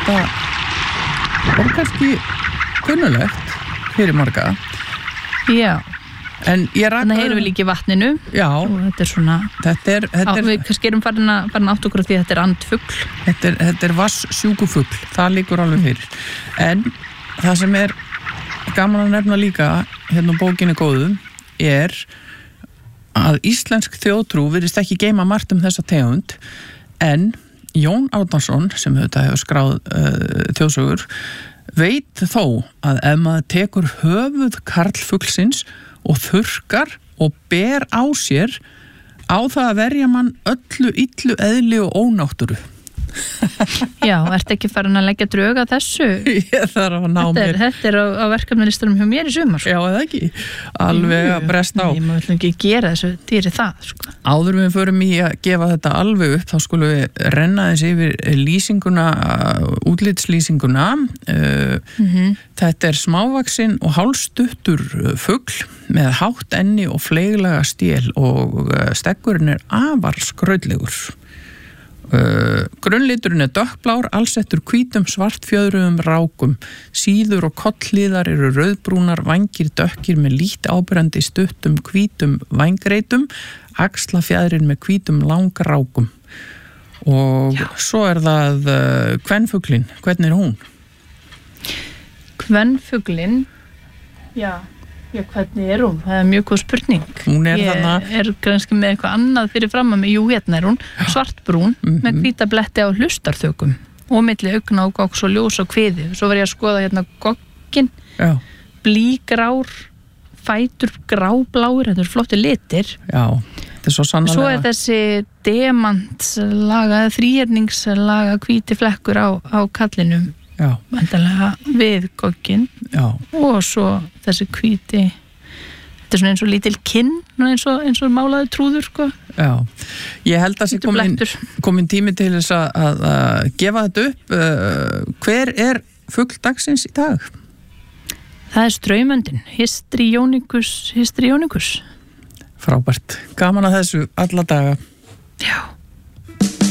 þetta er kannski kunnulegt fyrir marga. Já. En ég rak... Þannig heyrum við líka í vatninu. Já. Og þetta er svona... Við kannski erum farin að átt okkur því að þetta er andfugl. Þetta er vatnssjúkufugl. Það liggur alveg fyrir. En það sem er gaman að nefna líka hérna á bókinni góðu er að íslensk þjóðtrú virðist ekki geyma margt þessa tegund, en Jón Árnason, sem þetta hefur skráð þjóðsögur, veit þó að ef maður tekur höfuð karlfuglsins og þurrkar og ber á sér, á það að verja mann öllu illu eðli og ónáttúru. Já, ertu ekki farin að leggja drög að þessu? Ég þarf að ná mér. Þetta er á verkefnalistanum hjá mér í sumar. Já, eða ekki. Alveg að bresta á. Nei, maður ætlum ekki að gera þessu dýri það, sko. Áður við förum í að gefa þetta alveg upp, þá skulum við renna þessi yfir lýsinguna, útlitslýsinguna. Þetta er smávaxinn og hálfstuttur fugl með hátt enni og fleyglaga stél og steggurinn er afar skrautlegur. Grunnliturinn er dökkblár, allsettur hvítum svartfjöðruðum rákum. Síður og kollhlíðar eru rauðbrúnar, vængir dökkir með lítt áberandi stuttum hvítum vængreitum, axlafjæðrin með hvítum langrákum. Og svo er það kvenfuglinn. Hvernig er hún? Kvenfuglinn? Já, hvernig er hún? Það er mjög góð spurning. Hún er þarna... Ég er kannski með eitthvað annað fyrir fram að mig. Jú, hérna er hún svartbrún með hvíta bletti á hlustarþökum og milli augna og gogs og ljós og kviði. Svo var ég að skoða hérna gogginn, blígrár, fætur grábláir, þetta er flotti litir. Já, þetta er svo sannarlega. Svo er þessi demantslaga, þríhyrningslaga hvíti flekkur á kallinum. Já. Vandalega við gogginn. Já. Og svo þessi hvíti, þetta er svona eins og lítil kinn, eins og málaði trúður, sko. Já, ég held að sé komin tími til þess að gefa þetta upp. Hver er fugl dagsins í dag? Það er straumöndin, Histrionicus. Frábært, gaman að þessu alla daga. Já.